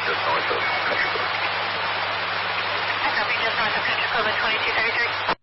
just north of Country Club. I copy, just north of Country Club at 2233.